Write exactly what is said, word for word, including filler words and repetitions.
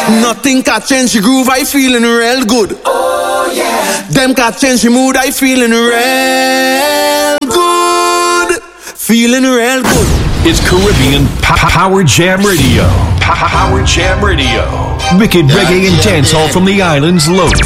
Nothing can change the groove, I feeling real good. Oh yeah. Them can change the mood, I feeling real good. Feeling real good. It's Caribbean P- Power Jam Radio. P- Power Jam Radio. Wicked reggae and dancehall from the island's low.